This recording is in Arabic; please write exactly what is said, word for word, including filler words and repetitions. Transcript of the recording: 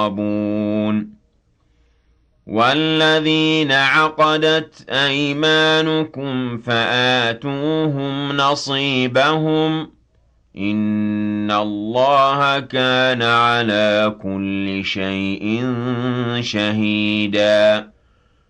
يَرْغَبُونَ وَالَّذِينَ عَقَدَتْ أَيْمَانُكُمْ فَآتُوهُمْ نَصِيبَهُمْ ۖ إِنَّ اللَّهَ كَانَ عَلَىٰ كُلِّ شَيْءٍ شَهِيدًا